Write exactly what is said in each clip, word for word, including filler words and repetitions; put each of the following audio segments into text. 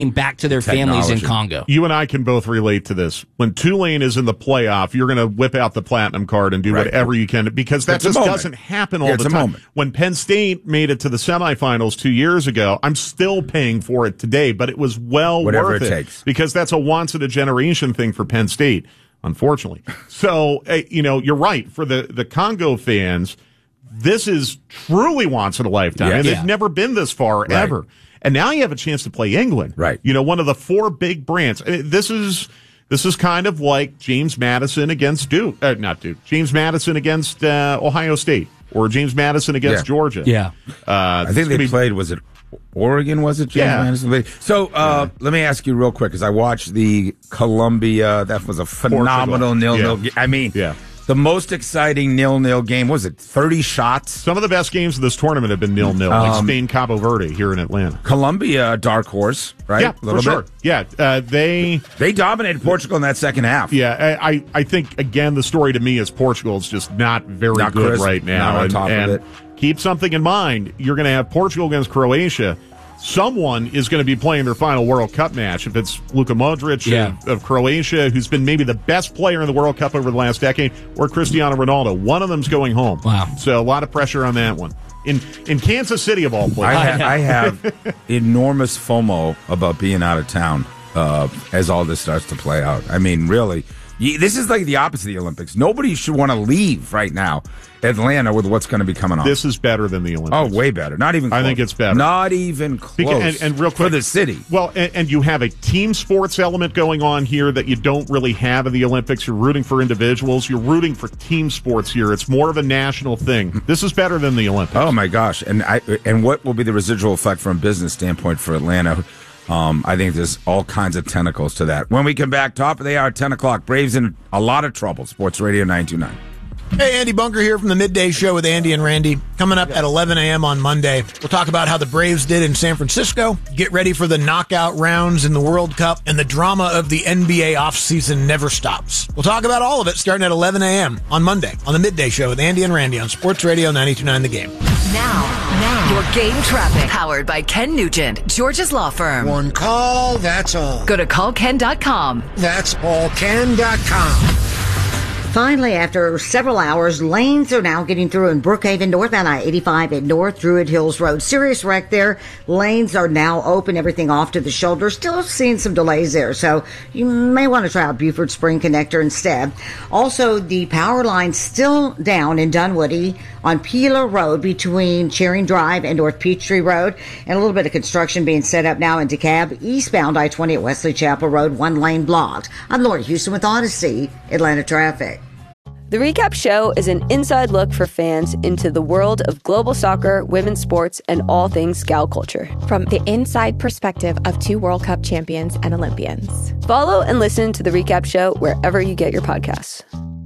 back to their families in Congo. You and I can both relate to this. When Tulane is in the playoff, you're going to whip out the platinum card and do right. whatever you can, because that it's just doesn't happen all yeah, the time. Moment. When Penn State made it to the semifinals two years ago, I'm still paying for it today, but it was well Whatever worth it, it takes. because that's a once-in-a-generation thing for Penn State, unfortunately. So, uh, you know, you're right. For the, the Congo fans, this is truly once in a lifetime. Yes. And Yeah. they've never been this far, right. ever. And now you have a chance to play England. Right. You know, one of the four big brands. This is this is kind of like James Madison against Duke. Uh, not Duke. James Madison against uh, Ohio State. Or James Madison against yeah. Georgia. Yeah. Uh, I think they be, played, was it Oregon, was it? James yeah. Madison? So uh, yeah. let me ask you real quick, because I watched the Columbia. That was a phenomenal nil-nil yeah. game. I mean, yeah. the most exciting nil-nil game, was it thirty shots? Some of the best games of this tournament have been nil-nil, um, like Spain, Cabo Verde here in Atlanta. Columbia, dark horse, right? Yeah, a little for sure. bit. Yeah, uh, they they dominated Portugal in that second half. Yeah, I, I think, again, the story to me is Portugal is just not very not good crisp, right now. Not on and, top and of it. Keep something in mind. You're going to have Portugal against Croatia. Someone is going to be playing their final World Cup match. If it's Luka Modric yeah. of, of Croatia, who's been maybe the best player in the World Cup over the last decade, or Cristiano Ronaldo, one of them's going home. Wow. So a lot of pressure on that one. In in Kansas City, of all places. I, ha- I have enormous FOMO about being out of town uh, as all this starts to play out. I mean, really, this is like the opposite of the Olympics. Nobody should want to leave right now Atlanta with what's going to be coming on. This is better than the Olympics. Oh, way better. Not even close. I think it's better. Not even close. Because, and, and real quick, for the city. Well, and, and you have a team sports element going on here that you don't really have in the Olympics. You're rooting for individuals. You're rooting for team sports here. It's more of a national thing. This is better than the Olympics. Oh, my gosh. And I and what will be the residual effect from a business standpoint for Atlanta? Um, I think there's all kinds of tentacles to that. When we come back, top of the hour, ten o'clock. Braves in a lot of trouble. Sports Radio nine two nine. Hey, Andy Bunker here from the Midday Show with Andy and Randy. Coming up at eleven a.m. on Monday, we'll talk about how the Braves did in San Francisco, get ready for the knockout rounds in the World Cup, and the drama of the N B A offseason never stops. We'll talk about all of it starting at eleven a.m. on Monday on the Midday Show with Andy and Randy on Sports Radio ninety-two point nine The Game. Now, now, your game traffic, powered by Ken Nugent, George's Law Firm. One call, that's all. Go to call ken dot com. That's all ken dot com. Finally, after several hours, lanes are now getting through in Brookhaven, northbound I eighty-five at North Druid Hills Road. Serious wreck there. Lanes are now open, everything off to the shoulder. Still seeing some delays there, so you may want to try out Buford Spring Connector instead. Also, the power line still down in Dunwoody on Peeler Road between Cheering Drive and North Peachtree Road, and a little bit of construction being set up now in DeKalb. Eastbound I twenty at Wesley Chapel Road, one lane blocked. I'm Lori Houston with Odyssey, Atlanta Traffic. The Recap Show is an inside look for fans into the world of global soccer, women's sports, and all things Scout culture. From the inside perspective of two World Cup champions and Olympians. Follow and listen to The Recap Show wherever you get your podcasts.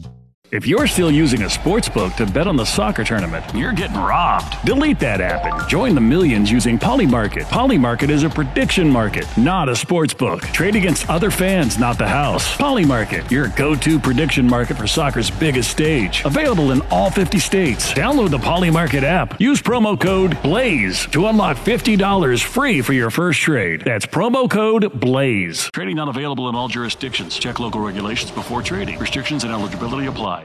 If you're still using a sportsbook to bet on the soccer tournament, you're getting robbed. Delete that app and join the millions using Polymarket. Polymarket is a prediction market, not a sportsbook. Trade against other fans, not the house. Polymarket, your go-to prediction market for soccer's biggest stage. Available in all fifty states. Download the Polymarket app. Use promo code BLAZE to unlock fifty dollars free for your first trade. That's promo code BLAZE. Trading not available in all jurisdictions. Check local regulations before trading. Restrictions and eligibility apply.